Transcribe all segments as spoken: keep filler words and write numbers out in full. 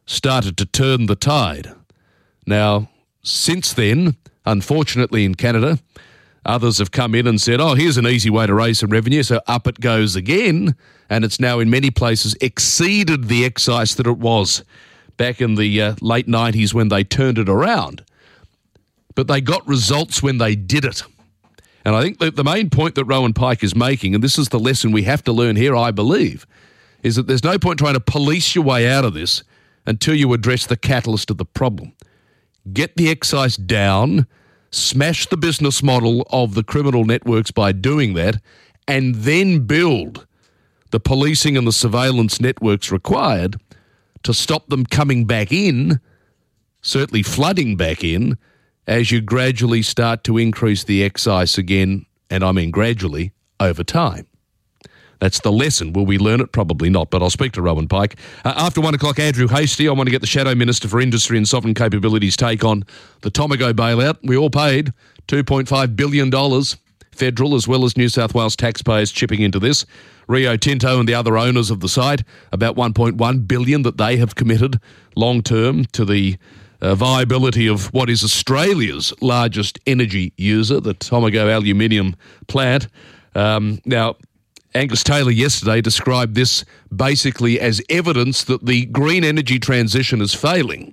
started to turn the tide. Now, since then, unfortunately in Canada, others have come in and said, oh, here's an easy way to raise some revenue, so up it goes again, and it's now in many places exceeded the excise that it was back in the uh, late nineties when they turned it around. But they got results when they did it. And I think that the main point that Rowan Pike is making, and this is the lesson we have to learn here, I believe, is that there's no point trying to police your way out of this until you address the catalyst of the problem. Get the excise down, smash the business model of the criminal networks by doing that, and then build the policing and the surveillance networks required to stop them coming back in, certainly flooding back in, as you gradually start to increase the excise again, and I mean gradually, over time. That's the lesson. Will we learn it? Probably not, but I'll speak to Rowan Pike. Uh, after one o'clock, Andrew Hastie. I want to get the Shadow Minister for Industry and Sovereign Capabilities take on the Tomago bailout. We all paid two point five billion dollars, federal as well as New South Wales taxpayers chipping into this. Rio Tinto and the other owners of the site, about one point one billion dollars that they have committed long-term to the Uh, viability of what is Australia's largest energy user, the Tomago aluminium plant. Um, now, Angus Taylor yesterday described this basically as evidence that the green energy transition is failing.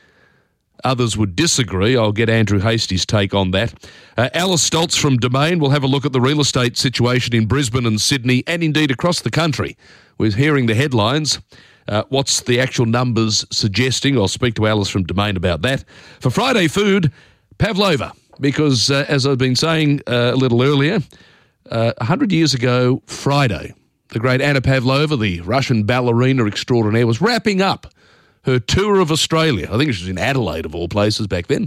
Others would disagree. I'll get Andrew Hastie's take on that. Uh, Alice Stoltz from Domain will have a look at the real estate situation in Brisbane and Sydney and indeed across the country. We're hearing the headlines. Uh, what's the actual numbers suggesting? I'll speak to Alice from Domain about that. For Friday food, pavlova, because uh, as I've been saying uh, a little earlier, uh, one hundred years ago Friday, the great Anna Pavlova, the Russian ballerina extraordinaire, was wrapping up her tour of Australia. I think she was in Adelaide of all places back then.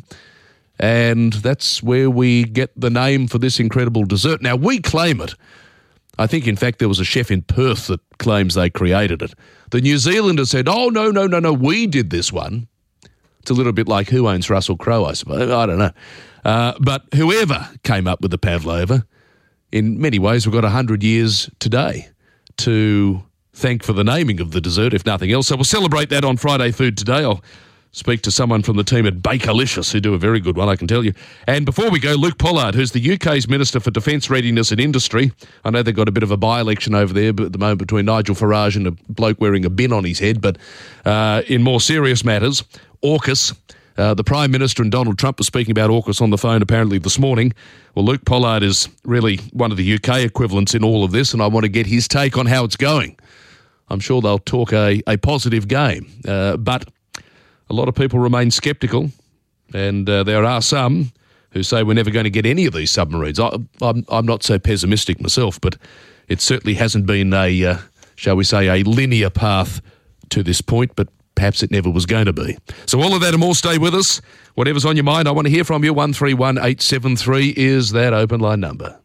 And that's where we get the name for this incredible dessert. Now, we claim it. I think, in fact, there was a chef in Perth that claims they created it. The New Zealanders said, oh, no, no, no, no, we did this one. It's a little bit like who owns Russell Crowe, I suppose. I don't know. Uh, but whoever came up with the pavlova, in many ways, we've got one hundred years today to thank for the naming of the dessert, if nothing else. So we'll celebrate that on Friday Food today. I'll speak to someone from the team at Bakerlicious who do a very good one, I can tell you. And before we go, Luke Pollard, who's the U K's Minister for Defence Readiness and Industry. I know they've got a bit of a by-election over there at the moment between Nigel Farage and a bloke wearing a bin on his head. But uh, in more serious matters, AUKUS, uh, the Prime Minister and Donald Trump were speaking about AUKUS on the phone apparently this morning. Well, Luke Pollard is really one of the U K equivalents in all of this, and I want to get his take on how it's going. I'm sure they'll talk a, a positive game, uh, but a lot of people remain sceptical, and uh, there are some who say we're never going to get any of these submarines. I, I'm, I'm not so pessimistic myself, but it certainly hasn't been a, uh, shall we say, a linear path to this point, but perhaps it never was going to be. So all of that and more, stay with us. Whatever's on your mind, I want to hear from you. one three one eight seven three is that open line number.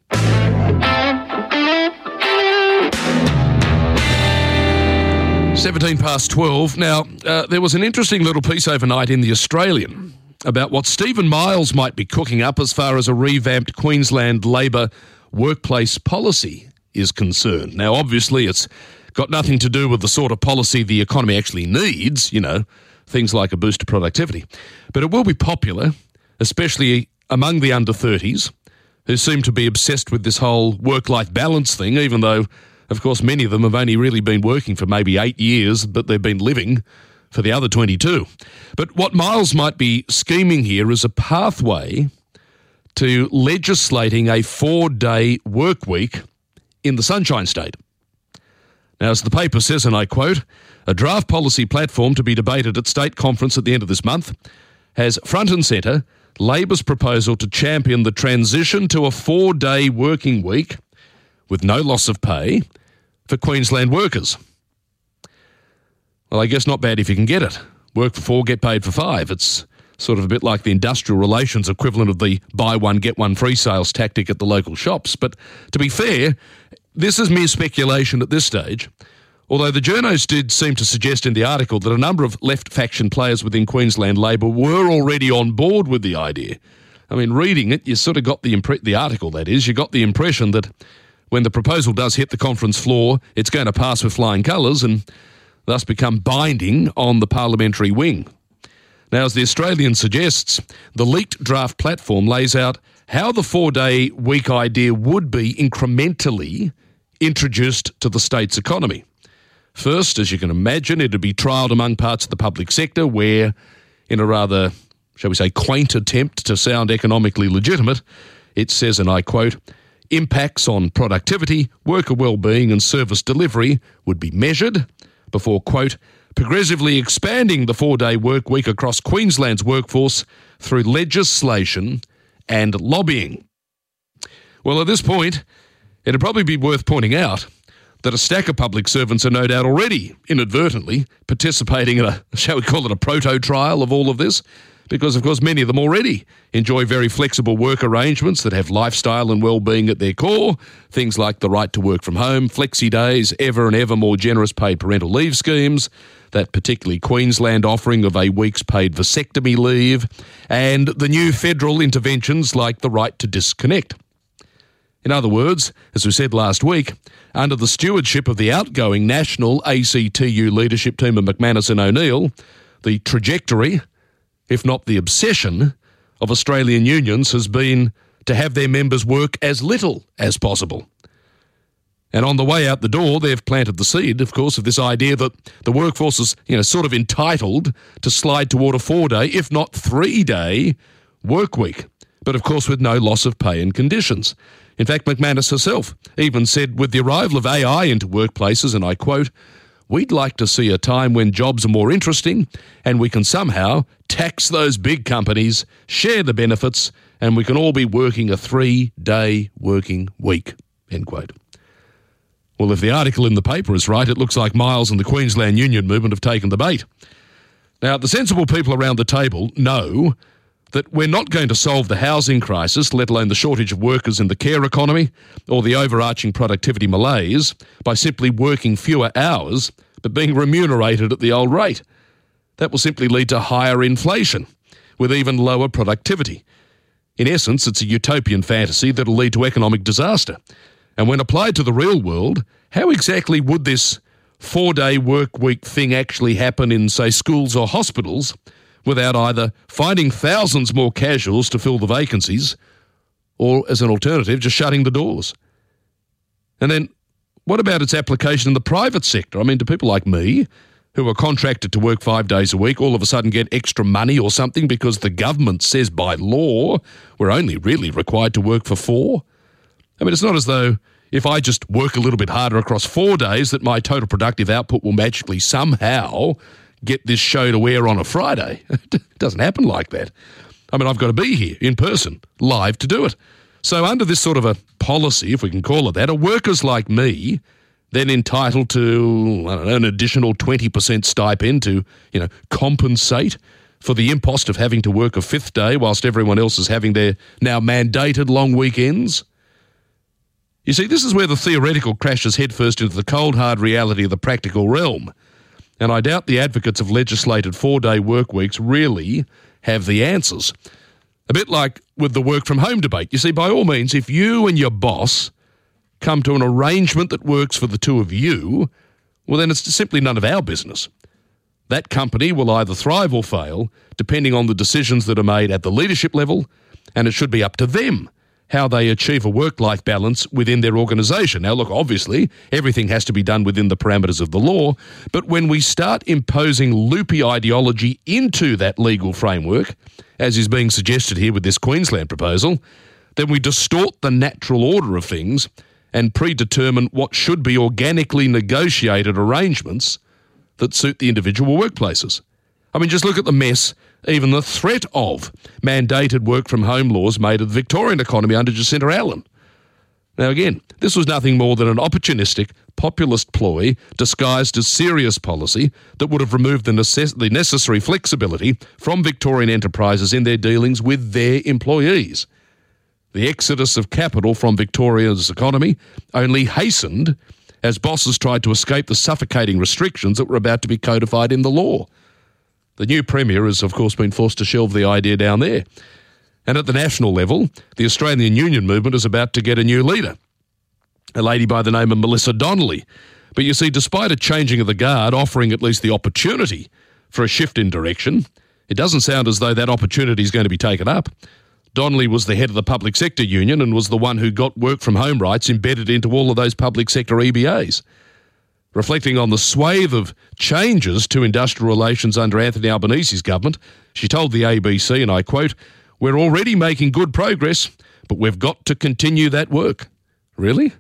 seventeen past twelve. Now, uh, there was an interesting little piece overnight in The Australian about what Stephen Miles might be cooking up as far as a revamped Queensland Labor workplace policy is concerned. Now, obviously, it's got nothing to do with the sort of policy the economy actually needs, you know, things like a boost to productivity. But it will be popular, especially among the under thirties, who seem to be obsessed with this whole work-life balance thing, even though, of course, many of them have only really been working for maybe eight years, but they've been living for the other twenty-two. But what Miles might be scheming here is a pathway to legislating a four-day work week in the Sunshine State. Now, as the paper says, and I quote, a draft policy platform to be debated at state conference at the end of this month has front and centre Labor's proposal to champion the transition to a four-day working week with no loss of pay for Queensland workers. Well, I guess not bad if you can get it. Work for four, get paid for five. It's sort of a bit like the industrial relations equivalent of the buy one, get one free sales tactic at the local shops. But to be fair, this is mere speculation at this stage, although the journos did seem to suggest in the article that a number of left faction players within Queensland Labor were already on board with the idea. I mean, reading it, you sort of got the impre- the article, that is, you got the impression that when the proposal does hit the conference floor, it's going to pass with flying colours, and thus become binding on the parliamentary wing. Now, as the Australian suggests, the leaked draft platform lays out how the four-day week idea would be incrementally introduced to the state's economy. First, as you can imagine, it would be trialled among parts of the public sector where, in a rather, shall we say, quaint attempt to sound economically legitimate, it says, and I quote, impacts on productivity, worker well-being and service delivery would be measured before, quote, progressively expanding the four-day work week across Queensland's workforce through legislation and lobbying. Well, at this point, it'd probably be worth pointing out that a stack of public servants are no doubt already inadvertently participating in a, shall we call it a proto-trial of all of this, because, of course, many of them already enjoy very flexible work arrangements that have lifestyle and well-being at their core, things like the right to work from home, flexi days, ever and ever more generous paid parental leave schemes, that particularly Queensland offering of a week's paid vasectomy leave, and the new federal interventions like the right to disconnect. In other words, as we said last week, under the stewardship of the outgoing national A C T U leadership team of McManus and O'Neill, the trajectory, if not the obsession, of Australian unions has been to have their members work as little as possible. And on the way out the door, they've planted the seed, of course, of this idea that the workforce is, you know, sort of entitled to slide toward a four-day, if not three-day, work week. But, of course, with no loss of pay and conditions. In fact, McManus herself even said with the arrival of A I into workplaces, and I quote, we'd like to see a time when jobs are more interesting and we can somehow tax those big companies, share the benefits, and we can all be working a three-day working week, end quote. Well, if the article in the paper is right, it looks like Miles and the Queensland Union Movement have taken the bait. Now, the sensible people around the table know that we're not going to solve the housing crisis, let alone the shortage of workers in the care economy or the overarching productivity malaise, by simply working fewer hours but being remunerated at the old rate. That will simply lead to higher inflation with even lower productivity. In essence, it's a utopian fantasy that will lead to economic disaster. And when applied to the real world, how exactly would this four-day work week thing actually happen in, say, schools or hospitals without either finding thousands more casuals to fill the vacancies or, as an alternative, just shutting the doors? And then what about its application in the private sector? I mean, do people like me, who are contracted to work five days a week, all of a sudden get extra money or something because the government says by law we're only really required to work for four? I mean, it's not as though if I just work a little bit harder across four days that my total productive output will magically somehow get this show to air on a Friday. It doesn't happen like that. I mean, I've got to be here in person, live to do it. So under this sort of a policy, if we can call it that, are workers like me then entitled to, I don't know, an additional twenty percent stipend to, you know, compensate for the impost of having to work a fifth day whilst everyone else is having their now mandated long weekends? You see, this is where the theoretical crashes headfirst into the cold, hard reality of the practical realm. And I doubt the advocates of legislated four-day work weeks really have the answers. A bit like with the work-from-home debate. You see, by all means, if you and your boss come to an arrangement that works for the two of you, well, then it's simply none of our business. That company will either thrive or fail, depending on the decisions that are made at the leadership level, and it should be up to them how they achieve a work-life balance within their organisation. Now, look, obviously, everything has to be done within the parameters of the law, but when we start imposing loopy ideology into that legal framework, as is being suggested here with this Queensland proposal, then we distort the natural order of things and predetermine what should be organically negotiated arrangements that suit the individual workplaces. I mean, just look at the mess even the threat of mandated work-from-home laws made of the Victorian economy under Jacinta Allen. Now, again, this was nothing more than an opportunistic, populist ploy disguised as serious policy that would have removed the, necess- the necessary flexibility from Victorian enterprises in their dealings with their employees. The exodus of capital from Victoria's economy only hastened as bosses tried to escape the suffocating restrictions that were about to be codified in the law. The new Premier has, of course, been forced to shelve the idea down there. And at the national level, the Australian Union Movement is about to get a new leader, a lady by the name of Melissa Donnelly, But you see, despite a changing of the guard offering at least the opportunity for a shift in direction, it doesn't sound as though that opportunity is going to be taken up. Donnelly was the head of the public sector union and was the one who got work from home rights embedded into all of those public sector E B As. Reflecting on the swathe of changes to industrial relations under Anthony Albanese's government, she told the A B C, and I quote, "We're already making good progress, but we've got to continue that work." Really?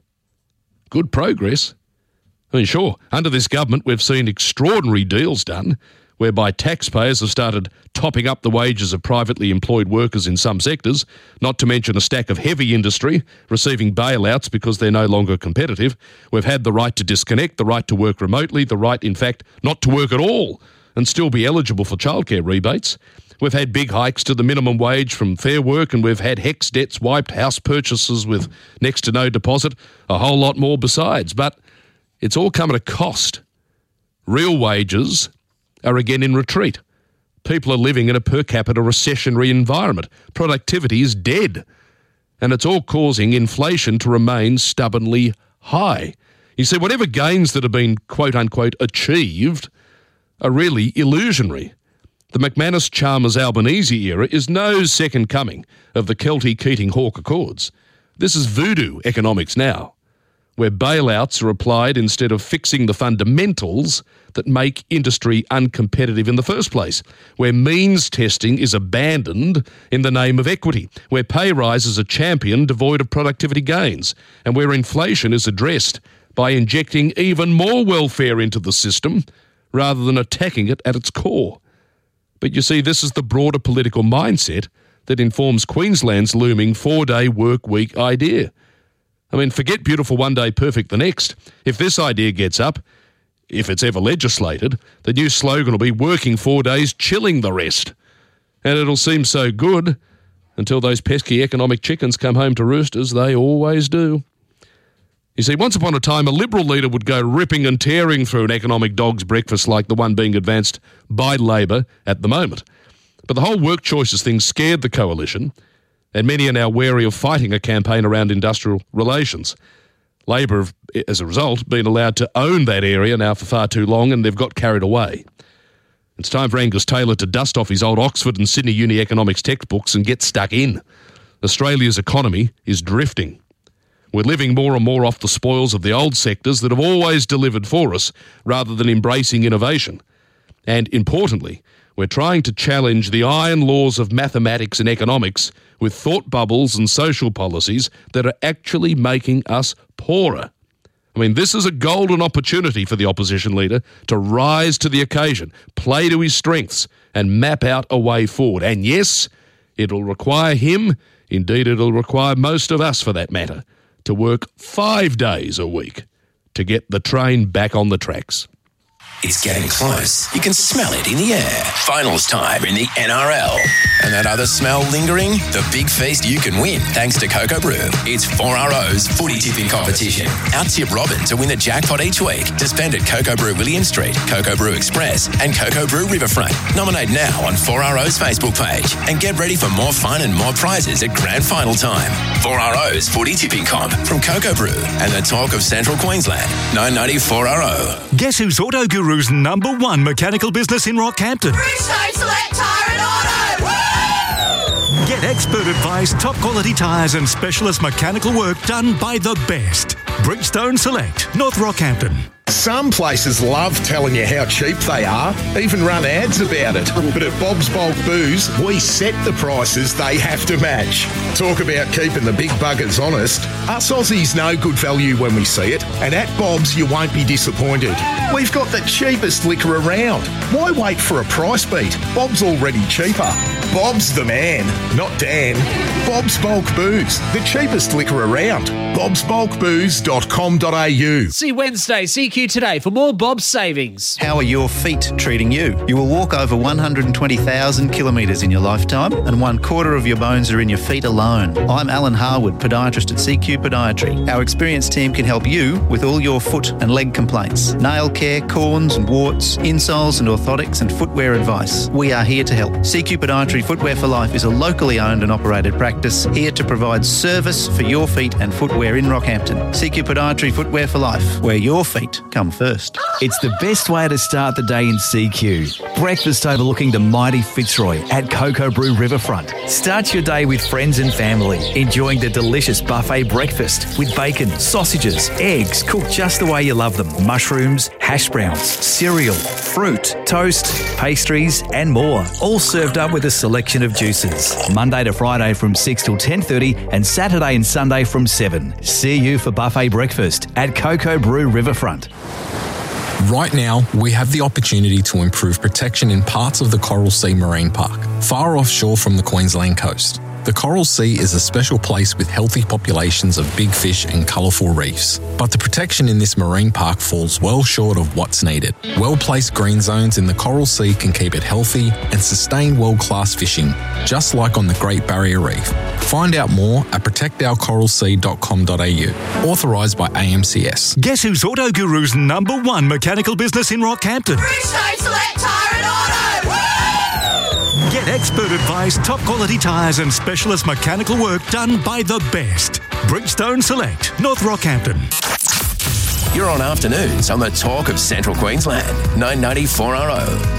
Good progress? I mean, sure, under this government we've seen extraordinary deals done, whereby taxpayers have started topping up the wages of privately employed workers in some sectors, not to mention a stack of heavy industry receiving bailouts because they're no longer competitive. We've had the right to disconnect, the right to work remotely, the right, in fact, not to work at all and still be eligible for childcare rebates. We've had big hikes to the minimum wage from Fair Work, and we've had HECS debts wiped, house purchases with next to no deposit, a whole lot more besides. But it's all come at a cost. Real wages are again in retreat. People are living in a per capita recessionary environment. Productivity is dead. And it's all causing inflation to remain stubbornly high. You see, whatever gains that have been quote-unquote achieved are really illusionary. The McManus-Chalmers-Albanese era is no second coming of the Kelty-Keating-Hawke Accords. This is voodoo economics now, where bailouts are applied instead of fixing the fundamentals that make industry uncompetitive in the first place, where means testing is abandoned in the name of equity, where pay rises are championed devoid of productivity gains, and where inflation is addressed by injecting even more welfare into the system rather than attacking it at its core. But you see, this is the broader political mindset that informs Queensland's looming four-day work week idea. I mean, forget beautiful one day, perfect the next. If this idea gets up, if it's ever legislated, the new slogan will be working four days, chilling the rest. And it'll seem so good until those pesky economic chickens come home to roost, as they always do. You see, once upon a time, a Liberal leader would go ripping and tearing through an economic dog's breakfast like the one being advanced by Labor at the moment. But the whole work choices thing scared the coalition, and many are now wary of fighting a campaign around industrial relations. Labor have, as a result, been allowed to own that area now for far too long, and they've got carried away. It's time for Angus Taylor to dust off his old Oxford and Sydney Uni economics textbooks and get stuck in. Australia's economy is drifting. We're living more and more off the spoils of the old sectors that have always delivered for us rather than embracing innovation. And importantly, we're trying to challenge the iron laws of mathematics and economics with thought bubbles and social policies that are actually making us poorer. I mean, this is a golden opportunity for the opposition leader to rise to the occasion, play to his strengths, and map out a way forward. And yes, it'll require him, indeed it'll require most of us for that matter, to work five days a week to get the train back on the tracks. It's getting close. You can smell it in the air. Finals time in the N R L. And that other smell lingering? The big feast you can win thanks to Coco Brew. It's four R O's footy tipping competition. Out-tip Robin to win the jackpot each week. To spend at Coco Brew William Street, Coco Brew Express and Coco Brew Riverfront. Nominate now on four R O's Facebook page and get ready for more fun and more prizes at grand final time. four R O's footy tipping comp from Coco Brew and the talk of Central Queensland. nine ninety four R O. Guess who's Auto Guru's number one mechanical business in Rockhampton? Bridgestone Select Tyre and Auto! Woo! Get expert advice, top quality tyres and specialist mechanical work done by the best. Bridgestone Select, North Rockhampton. Some places love telling you how cheap they are, even run ads about it. But at Bob's Bulk Booze, we set the prices they have to match. Talk about keeping the big buggers honest. Us Aussies know good value when we see it, and at Bob's you won't be disappointed. We've got the cheapest liquor around. Why wait for a price beat? Bob's already cheaper. Bob's the man, not Dan. Bob's Bulk Booze, the cheapest liquor around. bobs bulk booze dot com dot a u. See Wednesday, C Q today for more Bob's savings. How are your feet treating you? You will walk over one hundred twenty thousand kilometres in your lifetime, and one quarter of your bones are in your feet alone. I'm Alan Harwood, podiatrist at C Q Podiatry. Our experienced team can help you with all your foot and leg complaints, nail care, corns and warts, insoles and orthotics and footwear advice. We are here to help. C Q Podiatry Footwear for Life is a locally owned and operated practice here to provide service for your feet and footwear Footwear in Rockhampton. C Q Podiatry Footwear for Life, where your feet come first. It's the best way to start the day in C Q. Breakfast overlooking the mighty Fitzroy at Cocoa Brew Riverfront. Start your day with friends and family, enjoying the delicious buffet breakfast with bacon, sausages, eggs cooked just the way you love them, mushrooms, hash browns, cereal, fruit, toast, pastries and more. All served up with a selection of juices. Monday to Friday from six till ten thirty and Saturday and Sunday from seven. See you for buffet breakfast at Cocoa Brew Riverfront. Right now, we have the opportunity to improve protection in parts of the Coral Sea Marine Park, far offshore from the Queensland coast. The Coral Sea is a special place with healthy populations of big fish and colourful reefs. But the protection in this marine park falls well short of what's needed. Well-placed green zones in the Coral Sea can keep it healthy and sustain world-class fishing, just like on the Great Barrier Reef. Find out more at protect our coral sea dot com dot a u. Authorised by A M C S. Guess who's Auto Guru's number one mechanical business in Rockhampton? Bridgestone Select Tyre and Auto. Woo! Get expert advice, top quality tyres and specialist mechanical work done by the best. Bridgestone Select, North Rockhampton. You're on afternoons on the talk of Central Queensland, nine ninety four R O.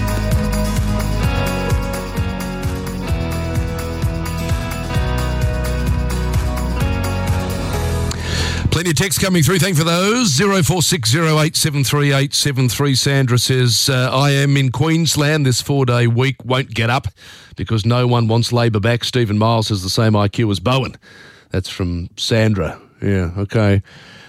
Plenty of texts coming through. Thank you for those. oh four six oh eight seven three eight seven three. Sandra says, uh, I am in Queensland this four-day week. Won't get up because no one wants Labor back. Stephen Miles has the same I Q as Bowen. That's from Sandra. Yeah, okay.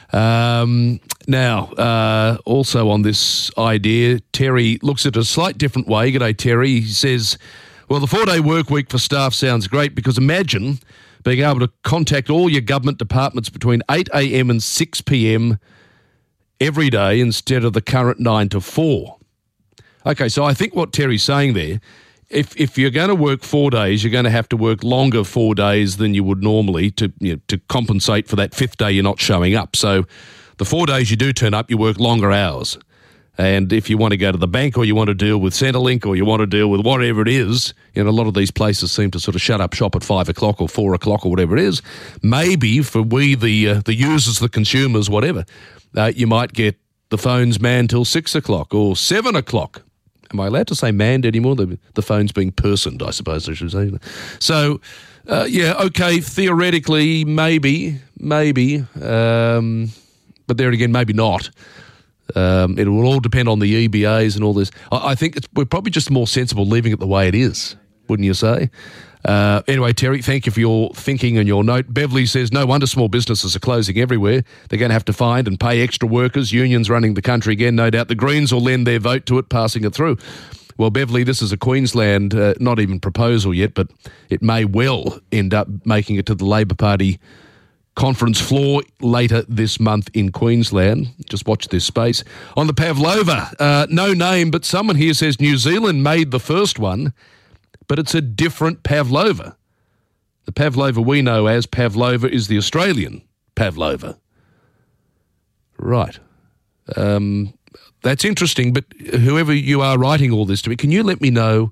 Um, now, uh, also on this idea, Terry looks at it a slight different way. G'day, Terry. He says, well, the four-day work week for staff sounds great because imagine being able to contact all your government departments between eight a.m. and six p.m. every day instead of the current nine to four. Okay, so I think what Terry's saying there, if if you're going to work four days, you're going to have to work longer four days than you would normally to you know, to compensate for that fifth day you're not showing up. So the four days you do turn up, you work longer hours. And if you want to go to the bank or you want to deal with Centrelink or you want to deal with whatever it is, you know, a lot of these places seem to sort of shut up shop at five o'clock or four o'clock or whatever it is. Maybe for we, the uh, the users, the consumers, whatever, uh, you might get the phones manned till six o'clock or seven o'clock. Am I allowed to say manned anymore? The, the phone's being personed, I suppose I should say. So, uh, yeah, okay, theoretically, maybe, maybe, um, but there again, maybe not. Um, it will all depend on the E B As and all this. I, I think it's, we're probably just more sensible leaving it the way it is, wouldn't you say? Uh, anyway, Terry, thank you for your thinking and your note. Beverly says, no wonder small businesses are closing everywhere. They're going to have to find and pay extra workers. Unions running the country again, no doubt. The Greens will lend their vote to it, passing it through. Well, Beverly, this is a Queensland, uh, not even proposal yet, but it may well end up making it to the Labor Party conference floor later this month in Queensland. Just watch this space. On the Pavlova, uh, no name, but someone here says New Zealand made the first one, but it's a different Pavlova. The Pavlova we know as Pavlova is the Australian Pavlova. Right. Um, that's interesting, but whoever you are writing all this to me, can you let me know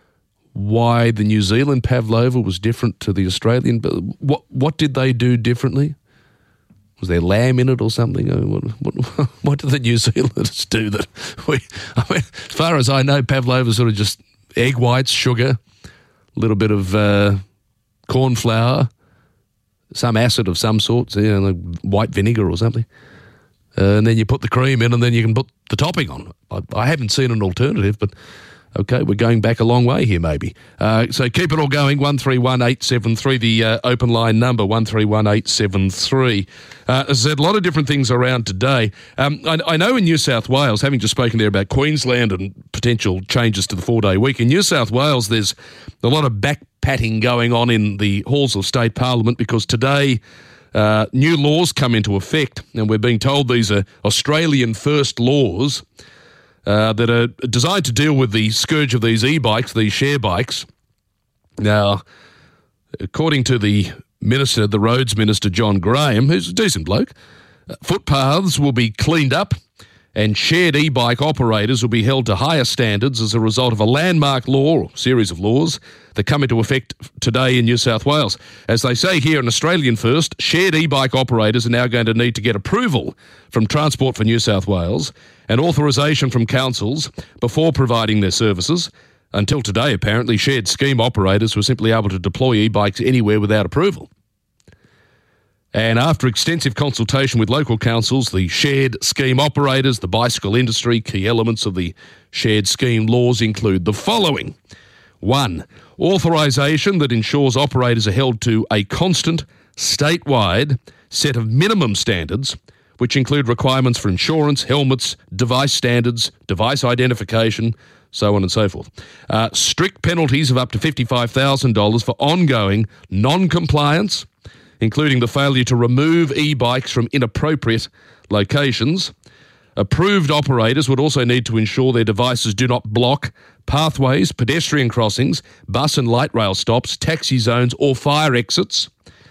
why the New Zealand Pavlova was different to the Australian? What what did they do differently? Was there lamb in it or something? What, what, what did the New Zealanders do that we... I mean, as far as I know, Pavlova sort of just egg whites, sugar, a little bit of uh, corn flour, some acid of some sort, so, you know, like white vinegar or something. Uh, and then you put the cream in and then you can put the topping on. I, I haven't seen an alternative, but... Okay, we're going back a long way here, maybe. Uh, so keep it all going, one three one eight seven three, the uh, open line number, one three one eight seven three. Uh, as I said, a lot of different things around today. Um, I, I know in New South Wales, having just spoken there about Queensland and potential changes to the four-day week, in New South Wales there's a lot of back-patting going on in the halls of state parliament because today uh, new laws come into effect, and we're being told these are Australian-first laws Uh, that are designed to deal with the scourge of these e-bikes, these share bikes. Now, according to the minister, the roads minister, John Graham, who's a decent bloke, uh, footpaths will be cleaned up And shared e-bike operators will be held to higher standards as a result of a landmark law, or series of laws, that come into effect today in New South Wales. As they say here in Australian First, shared e-bike operators are now going to need to get approval from Transport for New South Wales and authorisation from councils before providing their services. Until today, apparently, shared scheme operators were simply able to deploy e-bikes anywhere without approval. And after extensive consultation with local councils, the shared scheme operators, the bicycle industry, key elements of the shared scheme laws include the following. One, authorisation that ensures operators are held to a constant, statewide set of minimum standards, which include requirements for insurance, helmets, device standards, device identification, so on and so forth. Uh, strict penalties of up to fifty-five thousand dollars for ongoing non-compliance, including the failure to remove e-bikes from inappropriate locations. Approved operators would also need to ensure their devices do not block pathways, pedestrian crossings, bus and light rail stops, taxi zones or fire exits.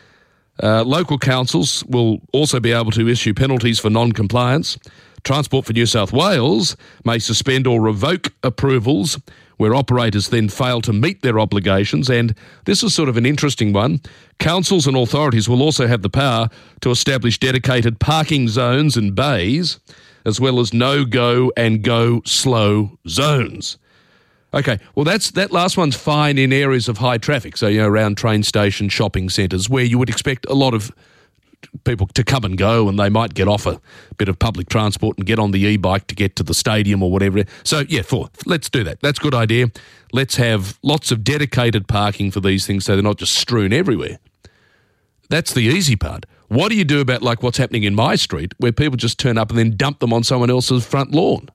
Uh, local councils will also be able to issue penalties for non-compliance. Transport for New South Wales may suspend or revoke approvals where operators then fail to meet their obligations. And this is sort of an interesting one. Councils and authorities will also have the power to establish dedicated parking zones and bays, as well as no-go and go-slow zones. Okay, well, that's that last one's fine in areas of high traffic, so, you know, around train stations, shopping centres, where you would expect a lot of people to come and go, and they might get off a bit of public transport and get on the e-bike to get to the stadium or whatever. So, yeah, four. Let's do that. That's a good idea. Let's have lots of dedicated parking for these things so they're not just strewn everywhere. That's the easy part. What do you do about, like, what's happening in my street, where people just turn up and then dump them on someone else's front lawn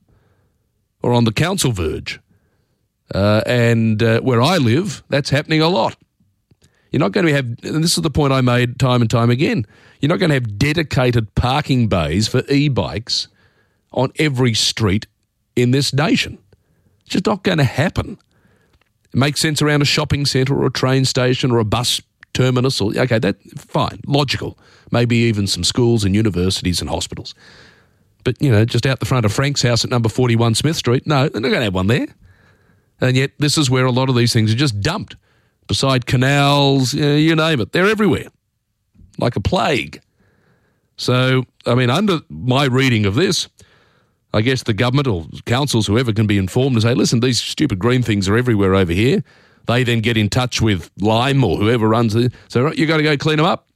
or on the council verge? Uh, and uh, where I live, that's happening a lot. You're not going to have, and this is the point I made time and time again, you're not going to have dedicated parking bays for e-bikes on every street in this nation. It's just not going to happen. It makes sense around a shopping centre or a train station or a bus terminus. Or okay, that fine, logical. Maybe even some schools and universities and hospitals. But, you know, just out the front of Frank's house at number forty-one Smith Street, no, they're not going to have one there. And yet this is where a lot of these things are just dumped. Beside canals, you know, you name it. They're everywhere, like a plague. So, I mean, under my reading of this, I guess the government or councils, whoever, can be informed and say, listen, these stupid green things are everywhere over here. They then get in touch with Lime or whoever runs it. So, right, you got to go clean them up.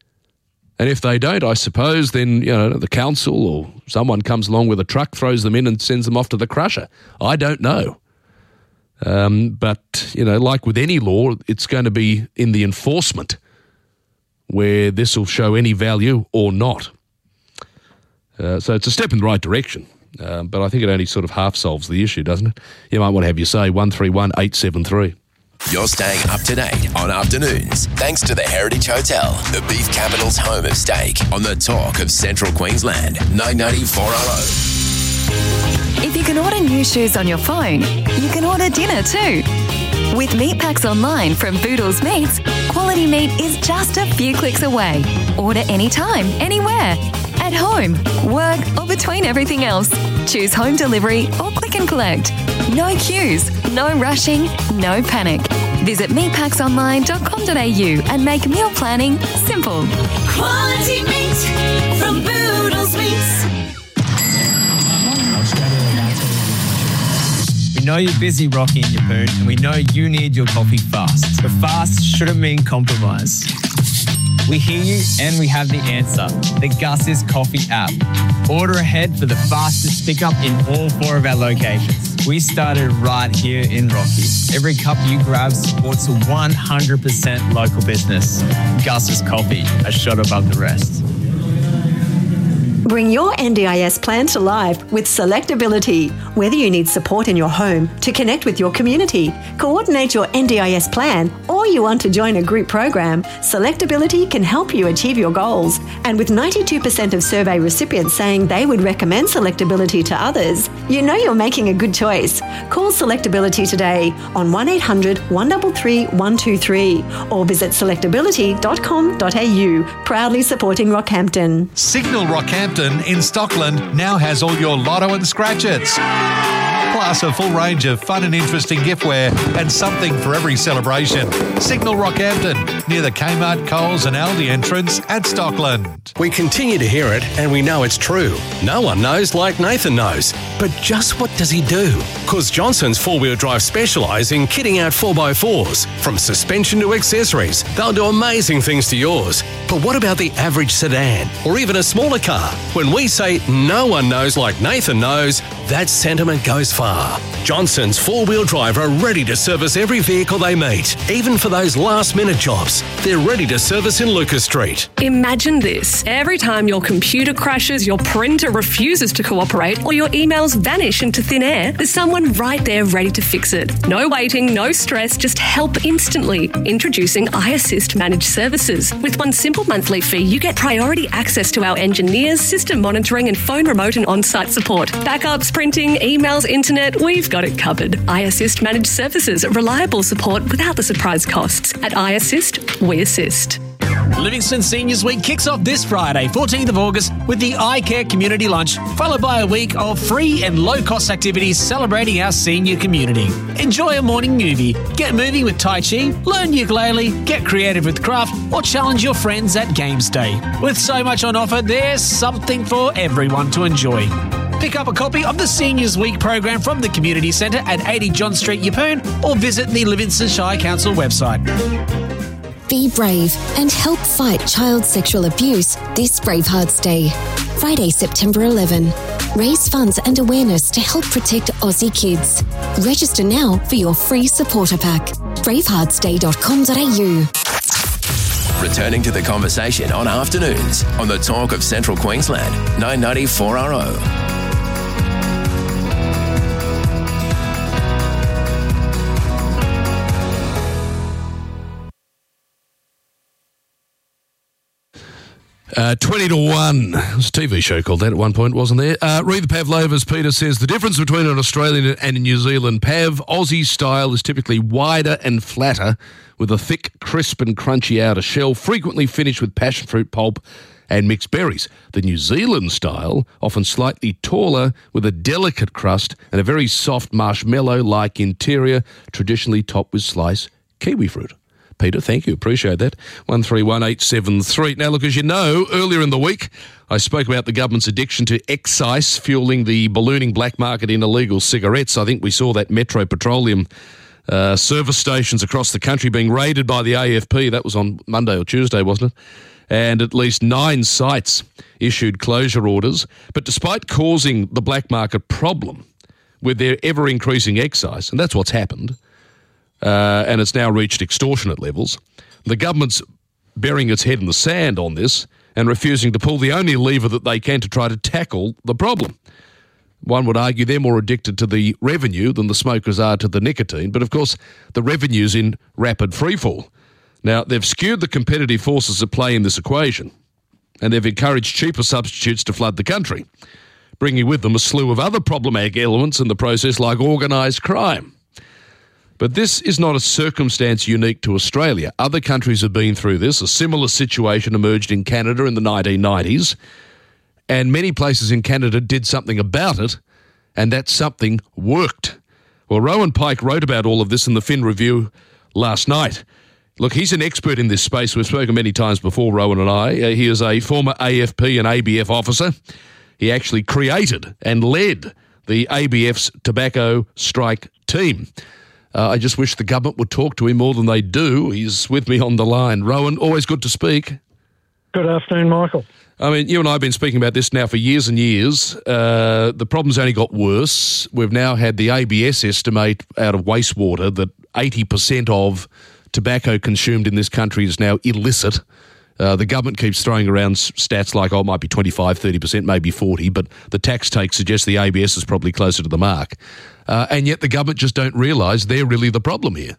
And if they don't, I suppose then, you know, the council or someone comes along with a truck, throws them in and sends them off to the crusher. I don't know. Um, but, you know, like with any law, it's going to be in the enforcement where this will show any value or not. Uh, so it's a step in the right direction. Uh, but I think it only sort of half solves the issue, doesn't it? You might want to have your say, one three one eight seven three. You're staying up to date on afternoons thanks to the Heritage Hotel, the beef capital's home of steak, on the talk of Central Queensland, nine ninety four R O. If you can order new shoes on your phone, you can order dinner too. With meat packs online from Boodles Meats, quality meat is just a few clicks away. Order anytime, anywhere. At home, work, or between everything else. Choose home delivery or click and collect. No queues, no rushing, no panic. Visit meat packs online dot com dot a u and make meal planning simple. Quality meat from Boodles Meats. We know you're busy, Rocky and your poon, and we know you need your coffee fast. But fast shouldn't mean compromise. We hear you and we have the answer. The Gus's Coffee app. Order ahead for the fastest pickup in all four of our locations. We started right here in Rocky. Every cup you grab supports a one hundred percent local business. Gus's Coffee, a shot above the rest. Bring your N D I S plan to life with Selectability. Whether you need support in your home, to connect with your community, coordinate your N D I S plan, or you want to join a group program, Selectability can help you achieve your goals. And with ninety-two percent of survey recipients saying they would recommend Selectability to others, you know you're making a good choice. Call Selectability today on one eight hundred, one three three, one two three or visit selectability dot com dot a u, proudly supporting Rockhampton. Signal Rockhampton in Stockland now has all your lotto and scratch-its. Plus a full range of fun and interesting giftware and something for every celebration. Signal Rockhampton, near the Kmart, Coles and Aldi entrance at Stockland. We continue to hear it and we know it's true. No one knows like Nathan knows. But just what does he do? Because Johnson's four-wheel drive specialise in kitting out four by fours. From suspension to accessories, they'll do amazing things to yours. But what about the average sedan or even a smaller car? When we say no one knows like Nathan knows, that sentiment goes far. Johnson's four-wheel drive are ready to service every vehicle they meet, even for those last-minute jobs. They're ready to service in Lucas Street. Imagine this. Every time your computer crashes, your printer refuses to cooperate, or your emails vanish into thin air, there's someone right there ready to fix it. No waiting, no stress, just help instantly. Introducing iAssist Managed Services. With one simple monthly fee, you get priority access to our engineers, system monitoring and phone remote and on-site support. Backups, printing, emails, internet, we've got it covered. iAssist Managed Services. Reliable support without the surprise costs. At iAssist, we assist. Livingston Seniors Week kicks off this Friday, fourteenth of August, with the iCare Community Lunch, followed by a week of free and low-cost activities celebrating our senior community. Enjoy a morning movie, get moving with Tai Chi, learn ukulele, get creative with craft, or challenge your friends at Games Day. With so much on offer, there's something for everyone to enjoy. Pick up a copy of the Seniors Week program from the Community Centre at eighty John Street, Yeppoon, or visit the Livingston Shire Council website. Be brave and help fight child sexual abuse this Bravehearts Day. Friday, September eleventh. Raise funds and awareness to help protect Aussie kids. Register now for your free supporter pack. bravehearts day dot com dot a u. Returning to the conversation on afternoons on the Talk of Central Queensland, nine ninety four R O. Uh, twenty to one. It was a T V show called that at one point, wasn't there? Uh, Read the Pavlovas, Peter says, the difference between an Australian and a New Zealand Pav, Aussie style is typically wider and flatter, with a thick, crisp and crunchy outer shell, frequently finished with passion fruit pulp and mixed berries. The New Zealand style, often slightly taller, with a delicate crust and a very soft marshmallow-like interior, traditionally topped with sliced kiwi fruit. Peter, thank you. Appreciate that. one three one eight seven three. Now, look, as you know, earlier in the week, I spoke about the government's addiction to excise fueling the ballooning black market in illegal cigarettes. I think we saw that Metro Petroleum uh, service stations across the country being raided by the A F P. That was on Monday or Tuesday, wasn't it? And at least nine sites issued closure orders. But despite causing the black market problem with their ever-increasing excise, and that's what's happened, Uh, and it's now reached extortionate levels, the government's burying its head in the sand on this and refusing to pull the only lever that they can to try to tackle the problem. One would argue they're more addicted to the revenue than the smokers are to the nicotine, but of course the revenue's in rapid freefall. Now, they've skewed the competitive forces at play in this equation, and they've encouraged cheaper substitutes to flood the country, bringing with them a slew of other problematic elements in the process like organised crime. But this is not a circumstance unique to Australia. Other countries have been through this. A similar situation emerged in Canada in the nineteen nineties, and many places in Canada did something about it, and that something worked. Well, Rowan Pike wrote about all of this in the Fin Review last night. Look, he's an expert in this space. We've spoken many times before, Rowan and I. Uh, he is a former A F P and A B F officer. He actually created and led the A B F's tobacco strike team. Uh, I just wish the government would talk to him more than they do. He's with me on the line. Rowan, always good to speak. Good afternoon, Michael. I mean, you and I have been speaking about this now for years and years. Uh, the problem's only got worse. We've now had the A B S estimate out of wastewater that eighty percent of tobacco consumed in this country is now illicit. Uh, the government keeps throwing around s- stats like, oh, it might be twenty-five, thirty percent, maybe forty, but the tax take suggests the A B S is probably closer to the mark. Uh, and yet the government just don't realise they're really the problem here.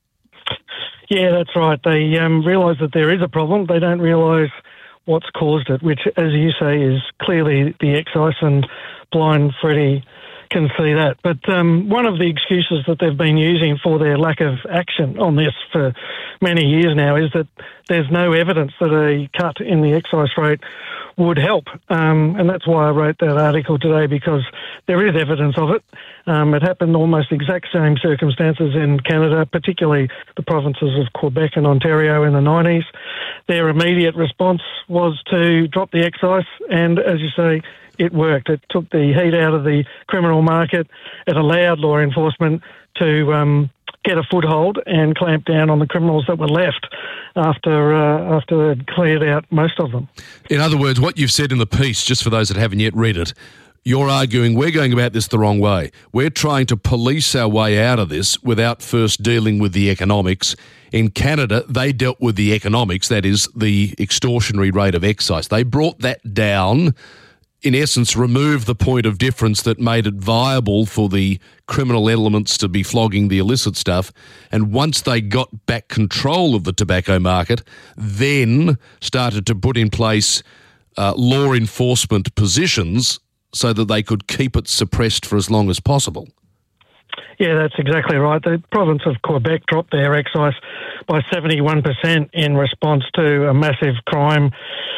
Yeah, that's right. They um, realise that there is a problem. They don't realise what's caused it, which, as you say, is clearly the excise, and blind Freddie can see that. But um, one of the excuses that they've been using for their lack of action on this for many years now is that there's no evidence that a cut in the excise rate would help. Um, and that's why I wrote that article today, because there is evidence of it. Um, it happened almost exact same circumstances in Canada, particularly the provinces of Quebec and Ontario in the nineties. Their immediate response was to drop the excise, and as you say, it worked. It took the heat out of the criminal market. It allowed law enforcement to um, get a foothold and clamp down on the criminals that were left after uh, after they'd cleared out most of them. In other words, what you've said in the piece, just for those that haven't yet read it, you're arguing we're going about this the wrong way. We're trying to police our way out of this without first dealing with the economics. In Canada, they dealt with the economics, that is, the extortionary rate of excise. They brought that down, in essence, remove the point of difference that made it viable for the criminal elements to be flogging the illicit stuff. And once they got back control of the tobacco market, then started to put in place uh, law enforcement positions so that they could keep it suppressed for as long as possible. Yeah, that's exactly right. The province of Quebec dropped their excise by seventy-one percent in response to a massive crime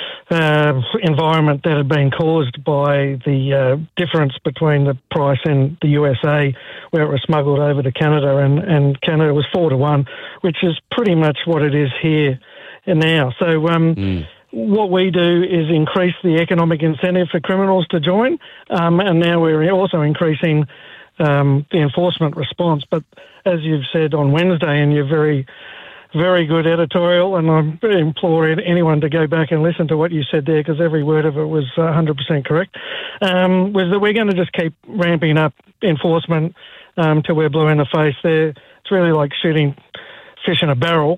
Uh, environment that had been caused by the uh, difference between the price in the U S A, where it was smuggled over to Canada, and, and Canada was four to one, which is pretty much what it is here and now. So um, mm. what we do is increase the economic incentive for criminals to join, um, and now we're also increasing um, the enforcement response. But as you've said on Wednesday, and you're very Very good editorial, and I implore anyone to go back and listen to what you said there, because every word of it was one hundred percent correct, um, was that we're going to just keep ramping up enforcement um, till we're blue in the face. There, it's really like shooting fish in a barrel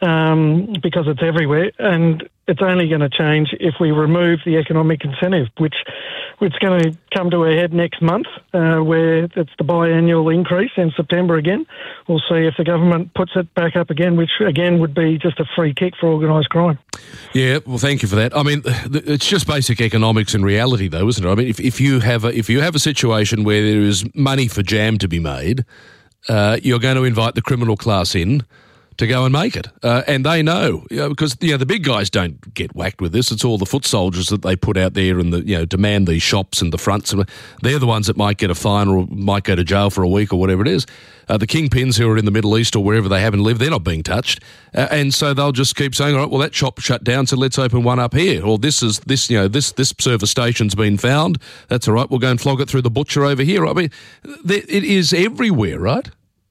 um, because it's everywhere, and it's only going to change if we remove the economic incentive, which which is going to come to a head next month, uh, where it's the biannual increase in September again. We'll see if the government puts it back up again, which again would be just a free kick for organised crime. Yeah, well, thank you for that. I mean, it's just basic economics in reality, though, isn't it? I mean, if, if you have a, if you have a situation where there is money for jam to be made, uh, you're going to invite the criminal class in to go and make it. Uh, and they know, you know, because you know, the big guys don't get whacked with this. It's all the foot soldiers that they put out there and the, you know, demand these shops and the fronts. They're the ones that might get a fine or might go to jail for a week or whatever it is. Uh, the kingpins who are in the Middle East or wherever they happen to live, they're not being touched. Uh, and so they'll just keep saying, all right, well, that shop shut down, so let's open one up here. Or this is this, you know, this this service station's been found. That's all right. We'll go and flog it through the butcher over here. I mean, it is everywhere, right?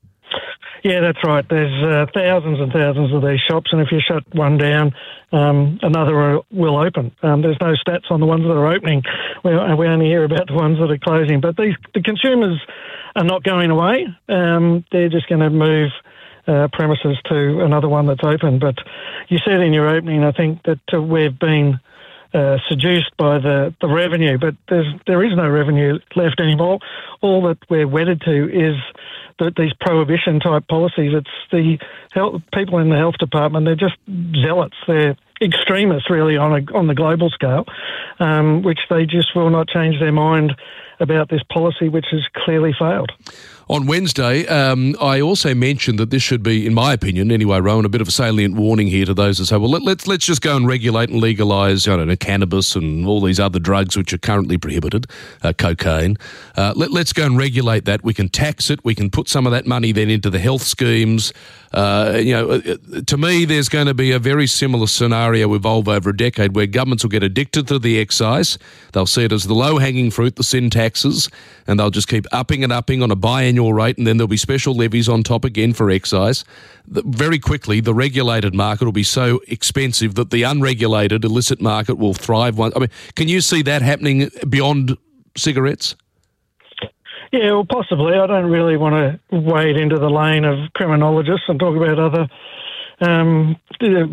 Yeah, that's right. There's uh, thousands and thousands of these shops, and if you shut one down, um, another will open. Um, there's no stats on the ones that are opening. We, we only hear about the ones that are closing. But these the consumers are not going away. Um, they're just going to move uh, premises to another one that's open. But you said in your opening, I think, that uh, we've been uh, seduced by the, the revenue, but there's, there is no revenue left anymore. All that we're wedded to is the, these prohibition-type policies. It's the health, people in the health department, they're just zealots. They're extremists, really, on a, on the global scale, um, which they just will not change their mind about this policy, which has clearly failed. On Wednesday, um, I also mentioned that this should be, in my opinion, anyway, Rowan, a bit of a salient warning here to those that say, well, let, let's let's just go and regulate and legalise, I don't know, cannabis and all these other drugs which are currently prohibited, uh, cocaine. Uh, let, let's go and regulate that. We can tax it. We can put some of that money then into the health schemes. Uh, you know, to me, there's going to be a very similar scenario evolve over a decade where governments will get addicted to the excise. They'll see it as the low-hanging fruit, the sin taxes, and they'll just keep upping and upping on a biannual rate, and then there'll be special levies on top again for excise. The, very quickly, the regulated market will be so expensive that the unregulated illicit market will thrive. One, I mean, can you see that happening beyond cigarettes? Yeah, well, possibly. I don't really want to wade into the lane of criminologists and talk about other um,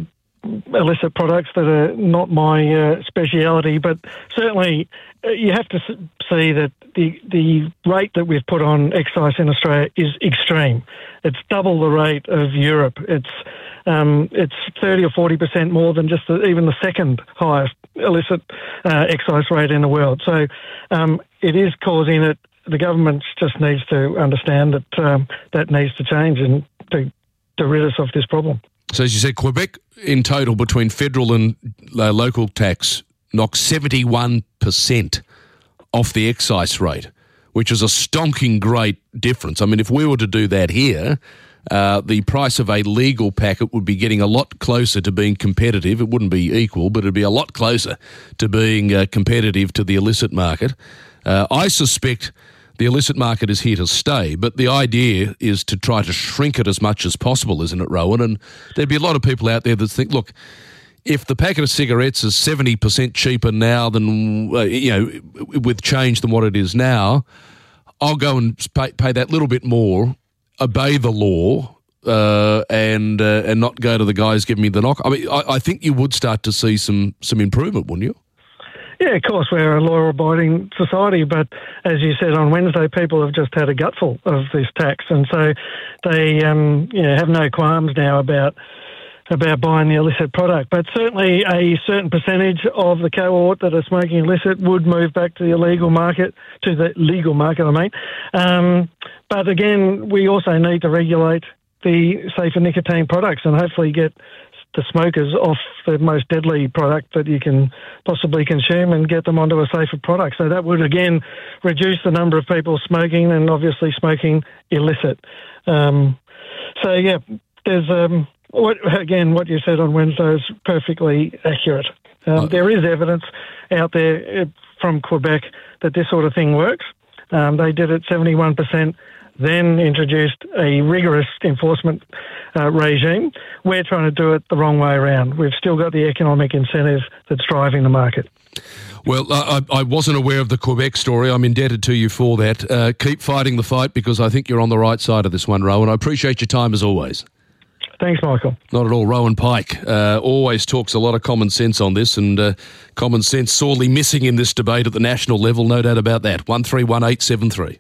illicit products that are not my uh, speciality, but certainly uh, you have to s- see that the the rate that we've put on excise in Australia is extreme. It's double the rate of Europe. It's um, it's thirty or forty percent more than just the, even the second highest illicit uh, excise rate in the world. So um, it is causing it. The government just needs to understand that um, that needs to change and to to rid us of this problem. So as you said, Quebec in total between federal and uh, local tax knocks seventy-one percent off the excise rate, which is a stonking great difference. I mean, if we were to do that here, uh, the price of a legal packet would be getting a lot closer to being competitive. It wouldn't be equal, but it'd be a lot closer to being uh, competitive to the illicit market. Uh, I suspect the illicit market is here to stay, but the idea is to try to shrink it as much as possible, isn't it, Rowan? And there'd be a lot of people out there that think, look, if the packet of cigarettes is seventy percent cheaper now than, uh, you know, with change than what it is now, I'll go and pay, pay that little bit more, obey the law, uh, and uh, and not go to the guys giving me the knock. I mean, I, I think you would start to see some some improvement, wouldn't you? Yeah, of course, we're a law-abiding society, but as you said on Wednesday, people have just had a gutful of this tax, and so they um, you know, have no qualms now about about buying the illicit product. But certainly a certain percentage of the cohort that are smoking illicit would move back to the illegal market, to the legal market, I mean. Um, but again, we also need to regulate the safer nicotine products and hopefully get the smokers off the most deadly product that you can possibly consume and get them onto a safer product. So that would, again, reduce the number of people smoking and obviously smoking illicit. Um, so, yeah, there's, um, what, again, what you said on Wednesday is perfectly accurate. Um, there is evidence out there from Quebec that this sort of thing works. Um, they did it seventy-one percent, then introduced a rigorous enforcement uh, regime. We're trying to do it the wrong way around. We've still got the economic incentive that's driving the market. Well, I, I wasn't aware of the Quebec story. I'm indebted to you for that. Uh, keep fighting the fight because I think you're on the right side of this one, Rowan. I appreciate your time as always. Thanks, Michael. Not at all. Rowan Pike uh, always talks a lot of common sense on this, and uh, common sense sorely missing in this debate at the national level, no doubt about that. one three one eight seven three.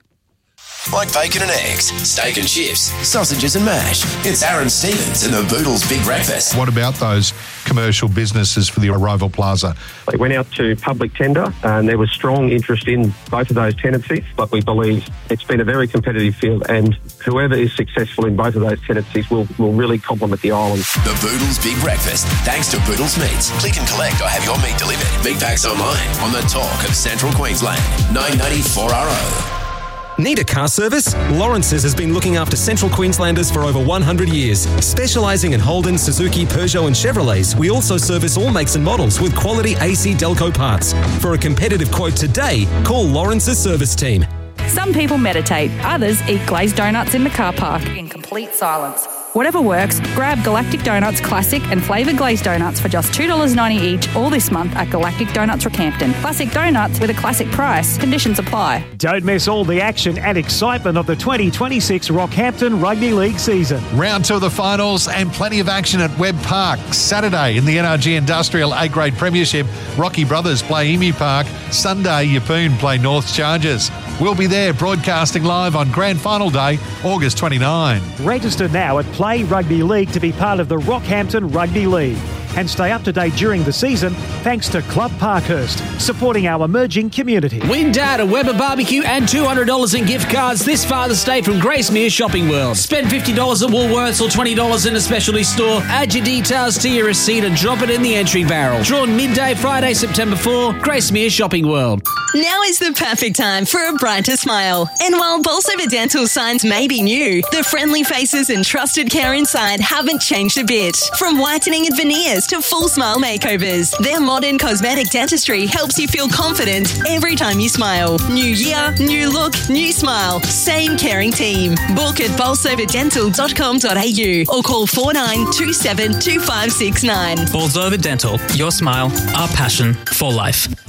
Like bacon and eggs, steak and chips, sausages and mash. It's Aaron Stevens and the Boodles Big Breakfast. What about those commercial businesses for the Arrival Plaza? It went out to public tender and there was strong interest in both of those tenancies, but we believe it's been a very competitive field and whoever is successful in both of those tenancies will, will really complement the island. The Boodles Big Breakfast, thanks to Boodles Meats. Click and collect or have your meat delivered. Meat packs online on the talk of Central Queensland. nine ninety-four R O. Need a car service? Lawrence's has been looking after Central Queenslanders for over one hundred years. Specialising in Holden, Suzuki, Peugeot and Chevrolets, we also service all makes and models with quality A C Delco parts. For a competitive quote today, call Lawrence's service team. Some people meditate, others eat glazed donuts in the car park in complete silence. Whatever works, grab Galactic Donuts Classic and Flavoured Glazed Donuts for just two dollars ninety each all this month at Galactic Donuts Rockhampton. Classic donuts with a classic price. Conditions apply. Don't miss all the action and excitement of the twenty twenty-six Rockhampton Rugby League season. Round two of the finals and plenty of action at Webb Park. Saturday in the N R G Industrial A-Grade Premiership, Rocky Brothers play Emu Park. Sunday, Yeppoon play North Chargers. We'll be there broadcasting live on Grand Final Day, August twenty-ninth. Register now at Play Rugby League to be part of the Rockhampton Rugby League. And stay up to date during the season thanks to Club Parkhurst, supporting our emerging community. Win Dad a Weber barbecue and two hundred dollars in gift cards this Father's Day from Gracemere Shopping World. Spend fifty dollars at Woolworths or twenty dollars in a specialty store. Add your details to your receipt and drop it in the entry barrel. Drawn midday Friday, September fourth, Gracemere Shopping World. Now is the perfect time for a brighter smile. And while Bolsover Dental signs may be new, the friendly faces and trusted care inside haven't changed a bit. From whitening and veneers to full smile makeovers, their modern cosmetic dentistry helps you feel confident every time you smile. New year, new look, new smile. Same caring team. Book at bolsover dental dot com dot a u or call four nine two seven two five six nine. Bolsover Dental, your smile, our passion for life.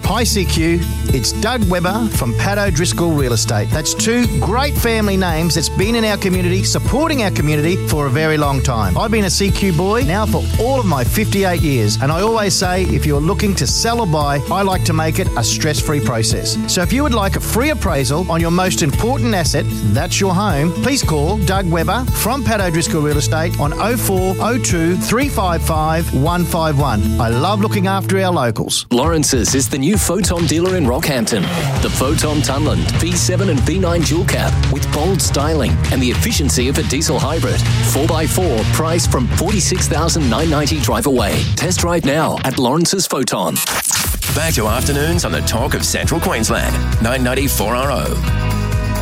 Hi C Q, it's Doug Webber from Pat O'Driscoll Real Estate. That's two great family names that's been in our community, supporting our community for a very long time. I've been a C Q boy now for all of my fifty-eight years, and I always say if you're looking to sell or buy, I like to make it a stress-free process. So if you would like a free appraisal on your most important asset, that's your home, please call Doug Webber from Pat O'Driscoll Real Estate on oh four oh two, three five five, one five one. I love looking after our locals. Lawrence's is the new Photon dealer in Rockhampton. The Photon Tunland V seven and V nine dual cab with bold styling and the efficiency of a diesel hybrid. four by four, priced from forty-six thousand nine hundred ninety dollars drive away. Test drive now at Lawrence's Photon. Back to afternoons on the talk of Central Queensland. nine ninety four R O.